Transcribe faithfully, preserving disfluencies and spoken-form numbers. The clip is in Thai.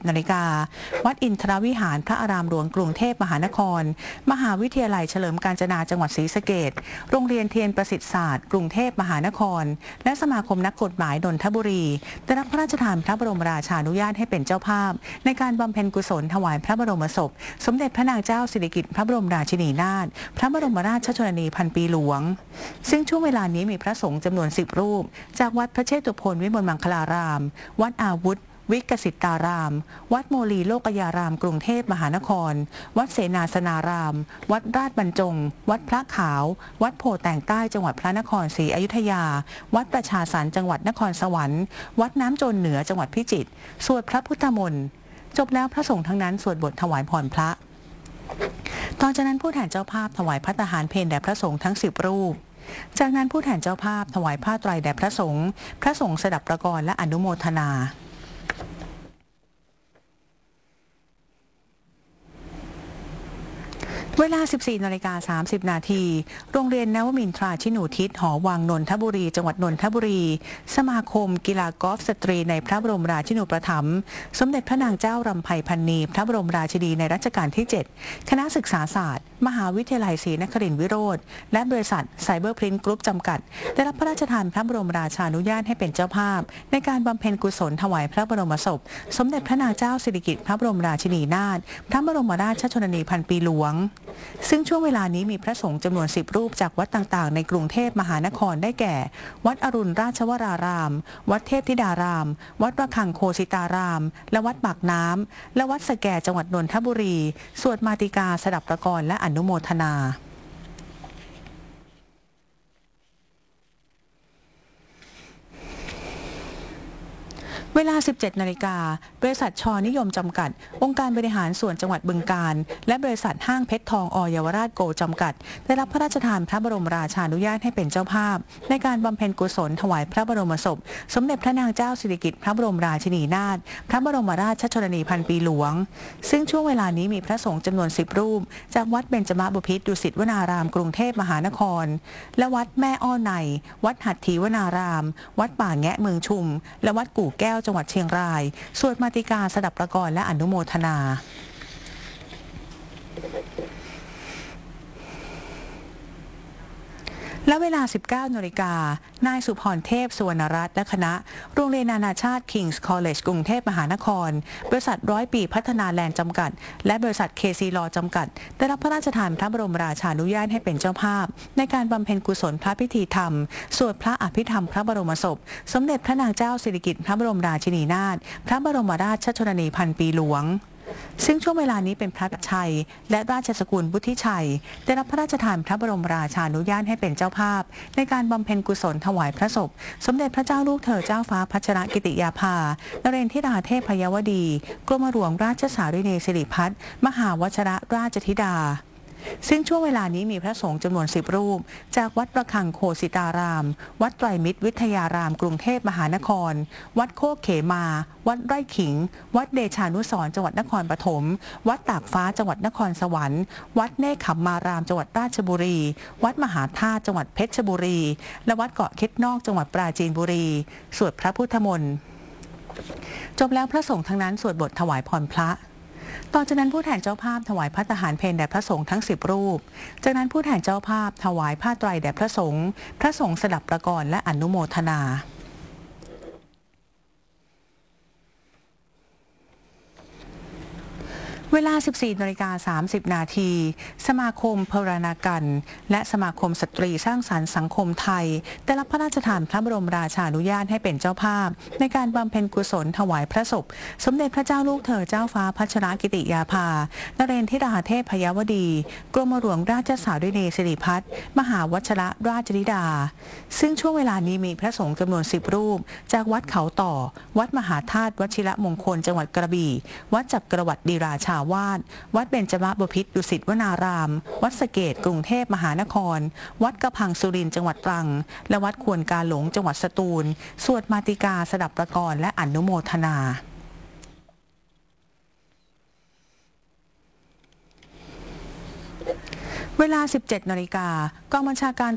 นาฬิกาวัดอินทรวิหารพระอารามหลวงกรุงเทพมหานครมหาวิทยาลัยเฉลิมกาญจนาจังหวัดศรีสะเกษโรงเรียนเทียนประสิทธิศาสตร์กรุงเทพมหานครและสมาคมนักกฎหมายนนทบุรีได้รับพระราชทานพระบรมราชานุญาตให้เป็นเจ้าภาพในการบำเพ็ญกุศลถวายพระบรมศพสมเด็จพระนางเจ้าสิริกิติ์พระบรมราชินีนาถพระบรมราชชนนีพันปีหลวงซึ่งช่วงเวลานี้มีพระสงฆ์จำนวนสิบรูปจากวัดพระเชตุพนวิมลมังคลารามวัดอาวุธวิกสิตารามวัดโมลีโลกยารามกรุงเทพมหานครวัดเสนาสนารามวัดราชบรรจงวัดพระขาววัดโพแต่งใต้จังหวัดพระนครศรีอยุธยาวัดประชาสรรจังหวัดนครสวรรค์วัดน้ำโจรเหนือจังหวัดพิจิตรสวดพระพุทธมนต์จบแล้วพระสงฆ์ทั้งนั้นสวดบทถวายพรพระต่อจากนั้นผู้แทนเจ้าภาพถวายพระทหารเพลแด่พระสงฆ์ทั้งสิบรูปจากนั้นผู้แทนเจ้าภาพถวายผ้าไตรแด่พระสงฆ์พระสงฆ์สดับประกรและอนุโมทนาเวลา สิบสี่นาฬิกาสามสิบนาทีโรงเรียนนวมินทราชินูทิศหอวังนนทบุรีจังหวัดนนทบุรีสมาคมกีฬากอล์ฟสตรีในพระบรมราชินูปถัมภ์สมเด็จพระนางเจ้ารำไพพรรณีพระบรมราชินีในรัชกาลที่เจ็ดคณะศึกษาศาสตร์มหาวิทยาลัยศรีนครินทร์วิโรธและบริษัทไซเบอร์พรินท์กรุ๊ปจำกัดได้รับพระราชทานพระบรมราชานุญาตให้เป็นเจ้าภาพในการบำเพ็ญกุศลถวายพระบรมศพสมเด็จพระนางเจ้าสิริกิติ์พระบรมราชินีนาถพระบรมราชชนนีพันปีหลวงซึ่งช่วงเวลานี้มีพระสงฆ์จำนวนสิบรูปจากวัดต่างๆในกรุงเทพมหานครได้แก่วัดอรุณราชวรารามวัดเทพธิดารามวัดระฆังโคสิตารามและวัดปากน้ำและวัดสแกจังหวัดนนทบุรีสวดมาติกาสดับประกรและอนุโมทนาเวลา สิบเจ็ดนาฬิกาบริษัทชนิยมจำกัดองค์การบริหารส่วนจังหวัดบึงกาฬและบริษัทห้างเพชรทองอเยาวราชโกจำกัดได้รับพระราชทานพระบรมราชานุญาตให้เป็นเจ้าภาพในการบำเพ็ญกุศลถวายพระบรมศพสมเด็จพระนางเจ้าสิริกิติ์พระบรมราชินีนาถพระบรมราชชนนีพันปีหลวงซึ่งช่วงเวลานี้มีพระสงฆ์จำนวนสิบรูปจากวัดเบญจมบพิตรดุสิตวนารามกรุงเทพมหานครและวัดแม่อ้อในวัดหัตถีวนารามวัดป่าแงะเมืองชุมและวัดกู่แก้วจังหวัดเชียงรายสวดมาติกาสดับประกรและอนุโมทนาและเวลา สิบเก้านาฬิกานายสุพรเทพสุวรรณรัตน์และคณะโรงเรียนนานาชาติ King's College กรุงเทพมหานครบริษัทร้อยปีพัฒนาแลนด์จำกัดและบริษัท เค ซี Law จำกัดได้รับพระราชทานพระบรมราชานุญาตให้เป็นเจ้าภาพในการบำเพ็ญกุศลพระพิธีธรรมสวดพระอภิธรรมพระบรมศพสมเด็จพระนางเจ้าสิริกิติ์พระบรมราชินีนาถพระบรมราชชนนีพันปีหลวงซึ่งช่วงเวลานี้เป็นพระชัยและราชสกุลวุฒิชัยได้รับพระราชทานพระบรมราชานุญาตให้เป็นเจ้าภาพในการบำเพ็ญกุศลถวายพระศพสมเด็จพระเจ้าลูกเธอเจ้าฟ้าพัชรกิติยาภานเรนทิราเทพยวดีกรมหลวงราชสารินีสิริพัฒน์มหาวชรราชธิดาซึ่งช่วงเวลานี้มีพระสงฆ์จำนวนสิบรูปจากวัดระฆังโคสิตารามวัดไตรมิตรวิทยารามกรุงเทพมหานครวัดโคกเขมาวัดไร่ขิงวัดเดชานุสรณ์จังหวัดนครปฐมวัดตากฟ้าจังหวัดนครสวรรค์วัดเนคขมารามจังหวัดราชบุรีวัดมหาธาตุจังหวัดเพชรบุรีและวัดเกาะเค็ดนอกจังหวัดปราจีนบุรีสวดพระพุทธมนต์จบแล้วพระสงฆ์ทั้งนั้นสวดบทถวายพรพระต่อจากนั้นผู้แทนเจ้าภาพถวายพระทหารเพลแด่พระสงฆ์ทั้งสิบรูปจากนั้นผู้แทนเจ้าภาพถวายผ้าไตรแด่พระสงฆ์พระสงฆ์สดับประกรและอนุโมทนาเวลา สิบสี่นาฬิกาสามสิบนาทีสมาคมพรณากันและสมาคมสตรีสร้างสรรค์สังคมไทยได้รับพระราชทานพระบรมราชานุญาตให้เป็นเจ้าภาพในการบำเพ็ญกุศลถวายพระศพสมเด็จพระเจ้าลูกเธอเจ้าฟ้าพัชรกิติยาภานเรนทิราเทพยวดีกรมหลวงราชสารินีสิริพัฒน์มหาวชรราชธิดาซึ่งช่วงเวลานี้มีพระสงฆ์จำนวนสิบรูปจากวัดเขาต่อวัดมหาธาตุวชิรมงคลจังหวัดกระบี่วัดจักรวรรดิราชาวาสวัดเบญจมบพิตรดุสิตวนารามวัดสะเกษกรุงเทพมหานครวัดกระพังสุรินทร์จังหวัดตรังและวัดควนกาหลงจังหวัดสตูลสวดมาติกาสดับประกรและอนุโมทนา เวลา สิบเจ็ดนาฬิกากองบัญชาการ